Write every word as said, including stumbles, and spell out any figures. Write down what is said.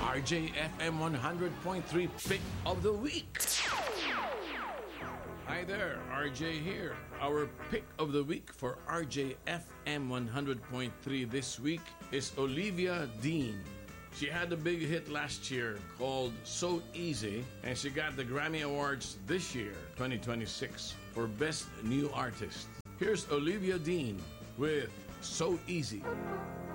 R J F M one hundred point three Pick of the Week. Hi there, R J here. Our Pick of the Week for R J F M one hundred point three this week is Olivia Dean. She had a big hit last year called So Easy, and she got the Grammy Awards this year, twenty twenty-six, for Best New Artist. Here's Olivia Dean with So Easy.